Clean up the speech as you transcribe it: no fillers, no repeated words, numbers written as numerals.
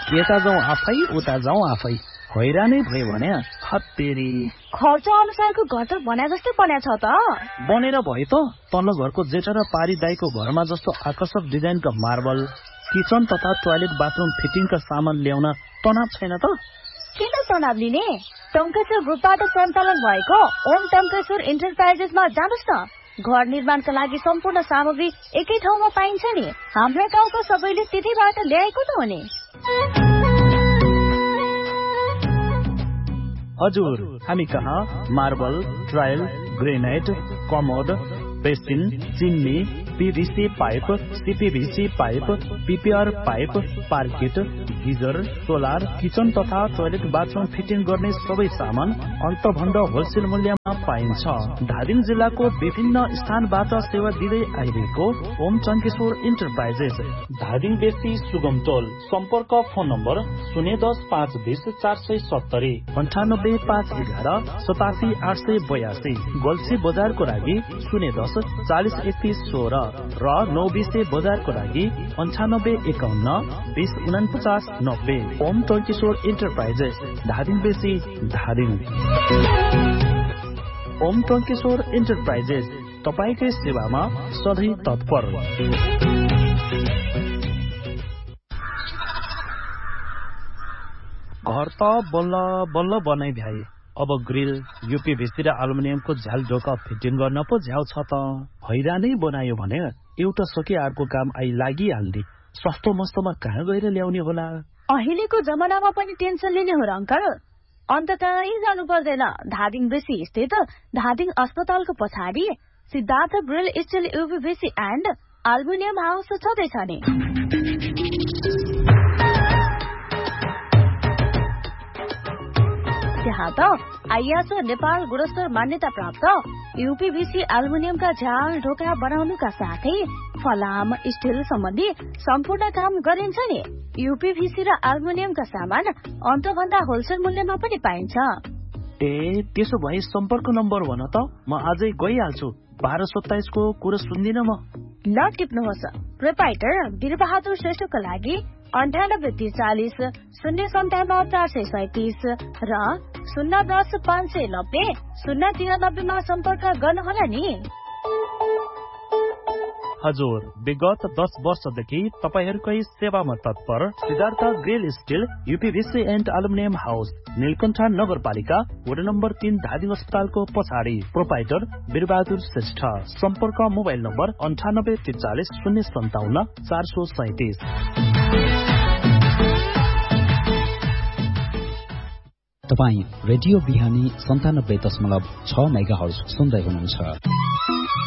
यता जाउँ आफै उता जाउँ आफै हैरानै भयो भने हत्तेरी खर्च अनुसारको घर त बना जस्तै बन्या छ त बनेर भयो त तल्लो घरको जेठा र पारी दाईको घरमा जस्तो आकर्षक डिजाइनका मार्बल किचन तथा टोयलेट बाथरुम फिटिङका सामान ल्याउन तनाव छैन त किन तनाव लिने टङ्केश्वर ग्रुपबाट सञ्चालन भएको ओम टङ्केश्वर इन्टरप्राइजेसमा जानुस् न घर निर्माणका लागि सम्पूर्ण सामग्री एकै ठाउँमा पाइन्छ नि हाम्रा गाउँका सबैले त्यतैबाट ल्याएको त हो नि हजुर हामी कहाँ marble tile granite commode basin chimney PVC pipe CPVC pipe PPR pipe पार्किट geyser solar kitchen तथा टोयलेट बाथरुम फिटिङ गर्ने सबै सामान अन्तभण्ड होलसेल मूल्यमा पाइन्छ धादिङ जिल्लाको विभिन्न स्थानबाट सेवा दिँदै आइरहेको ओम टङ्केश्वर इन्टरप्राइजेस धादिङ बेसी सुगम टोल सम्पर्क फोन नम्बर 010-520-470 98-511-87-882 गल्सी बजारको लागि 010-40-31-16 र 920 बजारको लागि 98-51-20-49-90 ओम टङ्केश्वर इन्टरप्राइजेस धादिङ बेसी धादिङ ओम टङ्केश्वर इन्टरप्राइजेस तपाईकै सेवामा सधैँ तत्पर घर त बल्ल बल्ल बनाइ भ्याए अब ग्रिल यूपीभीसी र एल्युमिनियमको झ्याल ढोका फिटिङ गर्न पो झ्याउ छ त हैरानै बनायो भने एउटा सके अर्को काम आई लागिहाल्ने सस्तो मस्तोमा कहाँ गएर ल्याउने होला अहिलेको जमानामा पनि टेन्सन लिने हो र अंकल अन्त कहीँ जानु पर्दैन धादिङ बेसी स्थित धादिङ अस्पतालको पछाडि Siddhartha grill still यूपीभीसी and aluminium house छँदैछ नि त्यहाँ त आइएसओ नेपाल गुणस्तर मान्यता प्राप्त यूपीभीसी एल्युमिनियमका झ्याल ढोका बनाउनुका साथै फलाम स्टिल सम्बन्धी सम्पूर्ण काम गरिन्छ नि यूपीभीसी र एल्युमिनियमका सामान अन्तभन्दा होलसेल मूल्यमा पनि पाइन्छ ए त्यसो भए सम्पर्क नम्बर भन त म आजै गइहाल्छु 1227 को कुरा सुन्दिन म ल टिप्नुहोस् प्रोपाइटर वीरबहादुर श्रेष्ठको लागि 9843 057 437 र 010 590 093 मा सम्पर्क गर्नुहोला नि हजुर विगत 10 वर्षदेखि तपाईहरुकै सेवामा तत्पर Siddhartha grill still यूपीभीसी and aluminium house Neelkanth नगरपालिका वडा नम्बर 3 धादिङ अस्पतालको पछाडि प्रोपाइटर वीरबहादुर श्रेष्ठ सम्पर्क मोबाइल नम्बर 9843 057 437 तपाई रेडियो बिहानी 97.6 मेगाहर्ज सुन्दै हुनुहुन्छ